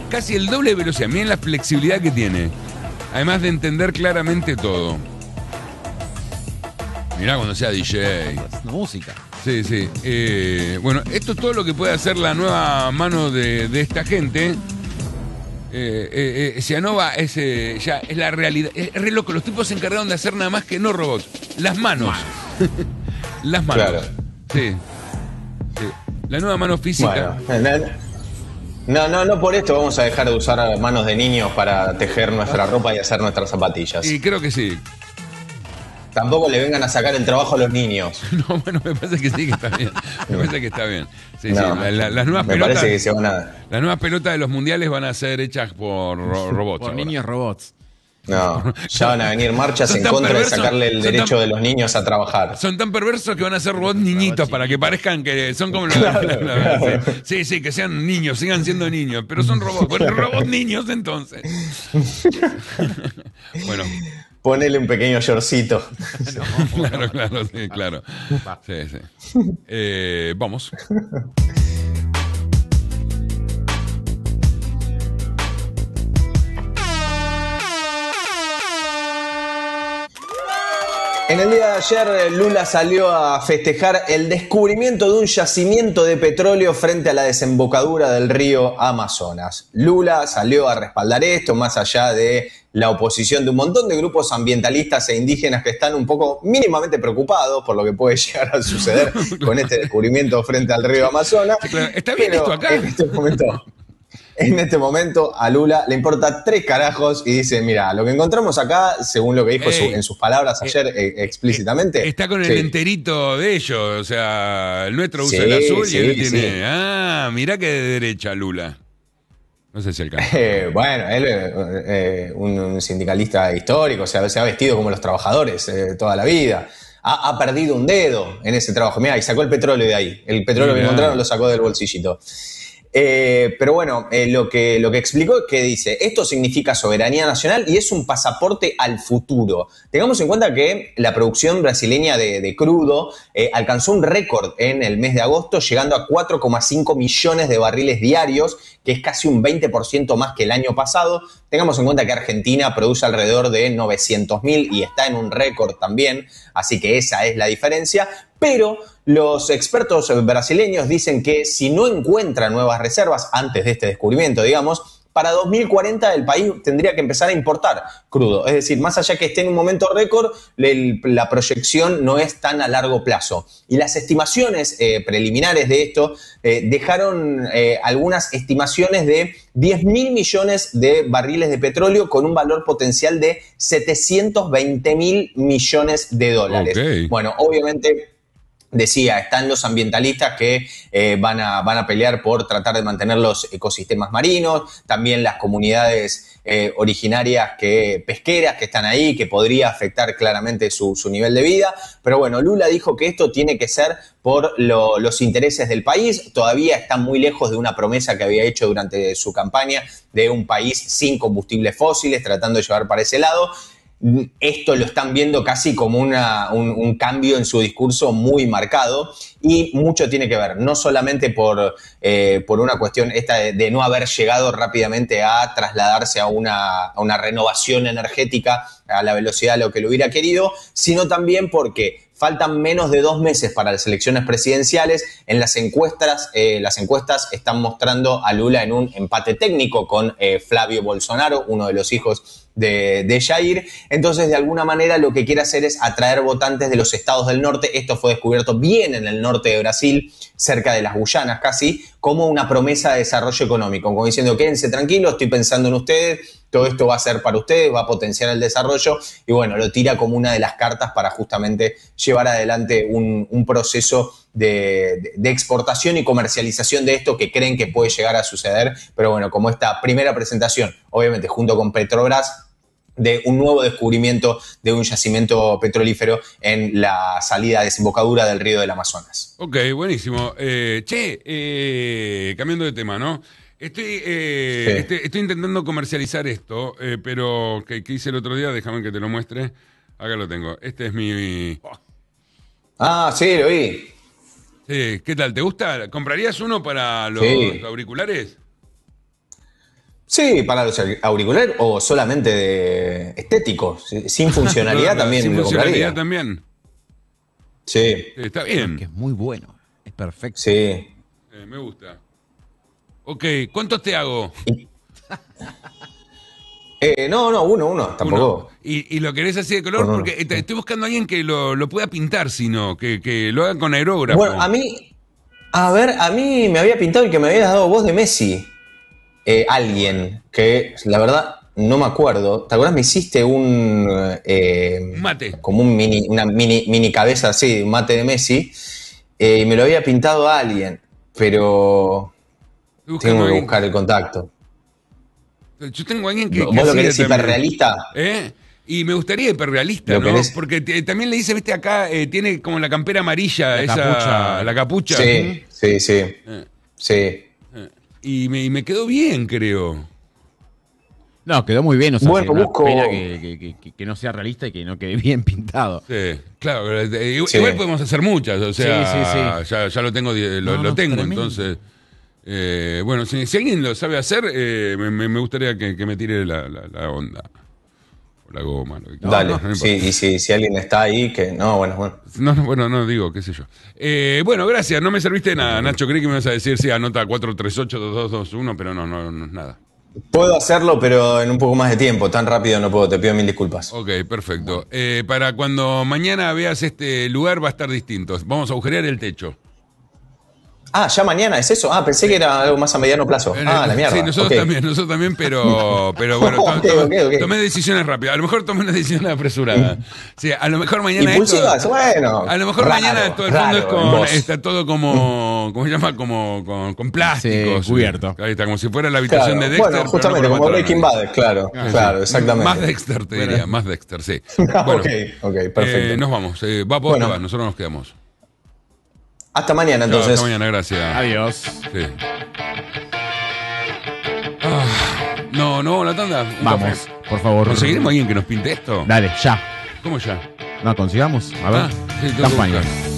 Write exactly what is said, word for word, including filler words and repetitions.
casi el doble de velocidad. Miren la flexibilidad que tiene. Además de entender claramente todo. Mirá cuando sea D J. Es música. Sí, sí. Eh, bueno, esto es todo lo que puede hacer la nueva mano de, de esta gente. Eh, eh, eh, Cianova es, eh, ya, es la realidad. Es re loco. Los tipos se encargaron de hacer nada más que no robots. Las manos. Las manos. Claro. Sí. Sí. La nueva mano física. Bueno, no, no, no por esto vamos a dejar de usar manos de niños para tejer nuestra ropa y hacer nuestras zapatillas. Y creo que sí. Tampoco le vengan a sacar el trabajo a los niños. No, bueno, me parece que sí que está bien. Me parece que está bien. Sí, No, sí. La, la, las nuevas me pelotas. parece que se van a... Las nuevas pelotas de los mundiales van a ser hechas por ro- robots. Por ahora. niños robots. No, ya van a venir marchas Son en tan contra perversos, de sacarle el son derecho tan- de los niños a trabajar. Son tan perversos que van a ser robots niñitos para que parezcan que son como los. Claro, la- la- claro. sí, sí, sí, que sean niños, sigan siendo niños, pero son robots. Bueno, robots niños entonces. Bueno, Ponele un pequeño shortcito. claro, claro, sí, claro. Sí, sí. Eh, vamos. En el día de ayer, Lula salió a festejar el descubrimiento de un yacimiento de petróleo frente a la desembocadura del río Amazonas. Lula salió a respaldar esto, más allá de la oposición de un montón de grupos ambientalistas e indígenas que están un poco mínimamente preocupados por lo que puede llegar a suceder con este descubrimiento frente al río Amazonas. Sí, claro. ¿Está bien Pero esto acá? En este momento... En este momento a Lula le importa tres carajos y dice, mira, lo que encontramos acá, según lo que dijo su- Ey, en sus palabras ayer eh, explícitamente... Está con el sí. enterito de ellos. O sea, el nuestro usa Sí, el azul sí, y él tiene. sí. Ah, mirá que de derecha, Lula. No sé si alcanza. Eh, bueno, él es eh, un, un sindicalista histórico, o sea, se ha vestido como los trabajadores eh, toda la vida. Ha, ha perdido un dedo en ese trabajo. Mirá, y sacó el petróleo de ahí. El petróleo Mirá. que encontraron lo sacó del bolsillito. Eh, pero bueno, eh, lo, que, lo que explicó es que dice, esto significa soberanía nacional y es un pasaporte al futuro. Tengamos en cuenta que la producción brasileña de, de crudo eh, alcanzó un récord en el mes de agosto, llegando a cuatro coma cinco millones de barriles diarios, que es casi un veinte por ciento más que el año pasado. Tengamos en cuenta que Argentina produce alrededor de novecientos mil y está en un récord también, así que esa es la diferencia. Pero los expertos brasileños dicen que si no encuentran nuevas reservas antes de este descubrimiento, digamos, para dos mil cuarenta el país tendría que empezar a importar crudo. Es decir, más allá que esté en un momento récord, el, la proyección no es tan a largo plazo. Y las estimaciones eh, preliminares de esto eh, dejaron eh, algunas estimaciones de diez mil millones de barriles de petróleo con un valor potencial de setecientos veinte mil millones de dólares. Ok. Bueno, obviamente... Decía, están los ambientalistas que eh, van, a, van a pelear por tratar de mantener los ecosistemas marinos, también las comunidades eh, originarias que, pesqueras que están ahí, que podría afectar claramente su, su nivel de vida. Pero bueno, Lula dijo que esto tiene que ser por lo, los intereses del país. Todavía está muy lejos de una promesa que había hecho durante su campaña de un país sin combustibles fósiles, tratando de llevar para ese lado. Esto lo están viendo casi como una, un, un cambio en su discurso muy marcado y mucho tiene que ver, no solamente por, eh, por una cuestión esta de, de no haber llegado rápidamente a trasladarse a una, a una renovación energética a la velocidad de lo que lo hubiera querido, sino también porque faltan menos de dos meses para las elecciones presidenciales. En las encuestas, eh, las encuestas están mostrando a Lula en un empate técnico con eh, Flavio Bolsonaro, uno de los hijos de, de Jair. Entonces, de alguna manera, lo que quiere hacer es atraer votantes de los estados del norte. Esto fue descubierto bien en el norte de Brasil, cerca de las Guyanas casi, como una promesa de desarrollo económico, como diciendo, quédense tranquilos, estoy pensando en ustedes, todo esto va a ser para ustedes, va a potenciar el desarrollo y bueno, lo tira como una de las cartas para justamente llevar adelante un, un proceso de, de, de exportación y comercialización de esto que creen que puede llegar a suceder, pero bueno, como esta primera presentación, obviamente junto con Petrobras, de un nuevo descubrimiento de un yacimiento petrolífero en la salida desembocadura del río del Amazonas. Ok, buenísimo. Eh, che, eh, cambiando de tema, ¿no? Estoy, eh, Sí. estoy, estoy intentando comercializar esto, eh, pero que, que hice el otro día, déjame que te lo muestre. Acá lo tengo. Este es mi... Ah, sí, lo vi. Sí, ¿qué tal? ¿Te gusta? ¿Comprarías uno para los Sí. auriculares? Sí, para los auriculares o solamente de estéticos, sin funcionalidad No, también. Sin lo funcionalidad compraría. también. Sí, Sí, está bien. Que es muy bueno. Es perfecto. sí. Eh, me gusta. Ok, ¿cuántos te hago? Eh, no, no, uno, uno, tampoco. Uno. ¿Y, y lo querés así de color? Con uno. Porque te- estoy buscando a alguien que lo, lo pueda pintar, sino que, que lo haga con aerógrafo. Bueno, a mí, a ver, a mí me había pintado el que me había dado voz de Messi. Eh, alguien, que la verdad no me acuerdo. ¿Te acuerdas? Me hiciste un... eh, Un mate. Como un mini, una mini, mini cabeza así, un mate de Messi. Eh, y me lo había pintado a alguien, pero Estoy buscando tengo a que alguien- buscar el contacto. Yo tengo a alguien que. ¿Vos que lo hacía querés también. hiperrealista? ¿Eh? Y me gustaría hiperrealista, ¿Lo ¿no? querés? Porque te- también le dice, viste, acá eh, tiene como la campera amarilla, La esa. capucha. La capucha. Sí, sí, sí. Eh, Sí. eh. Y, me, y me quedó bien, creo. No, quedó muy bien. O sea, Bueno, sí, una busco- pena que, que- que- que no sea realista y que no quede bien pintado. Sí, claro. eh, Igual, Sí. igual podemos hacer muchas, o sea, Sí, sí, sí. Ya, ya lo tengo, di- lo, No, lo no, tengo, tremendo. entonces. eh, bueno, si, si alguien lo sabe hacer, eh, me, me- me gustaría que, que me tire la, la- la onda. O la goma. Lo que quiera. Dale. No, no Sí, importa. y si, si alguien está ahí, que. No, bueno, bueno. No, no, bueno, no digo, qué sé yo. Eh, bueno, gracias, no me serviste de nada, Nacho. Creí que me ibas a decir, sí, anota cuatro tres ocho dos dos dos uno, pero no, no, no, nada. Puedo hacerlo, pero en un poco más de tiempo. Tan rápido no puedo. Te pido mil disculpas. Ok, perfecto. Eh, para cuando mañana veas este lugar va a estar distinto. Vamos a agujerear el techo. Ah, ya mañana es eso. Ah, pensé que era algo más a mediano plazo. Ah, la mierda. Sí, nosotros Ok. también, nosotros también, pero, pero bueno, to- Ok, to- ok, ok. tomé decisiones rápidas. A lo mejor tomé una decisión apresurada. Sí, a lo mejor mañana Impulsivas, esto- bueno. A lo mejor Raro, mañana todo el fondo raro es en con, vos. está todo como, ¿cómo se llama? Como con, con plástico. Sí, cubierto. Ahí está, como si fuera la habitación Claro. de Dexter. Bueno, pero justamente no por como matar a Breaking nadie. Bad, claro. Ah, claro, sí. exactamente. Más Dexter, te diría, más Dexter, sí. Bueno, ok, ok, perfecto. eh, nos vamos. Eh, va vos, Bueno. te vas, nosotros nos quedamos. Hasta mañana, Chao, entonces. hasta mañana, gracias. Adiós. Sí. Ah, no, no, la tanda. Un Vamos, café. por favor. ¿Conseguiremos a alguien que nos pinte esto? Dale, ya. ¿Cómo ya? No, consigamos. A ver. Ah, sí, tengo que Campaña. buscar.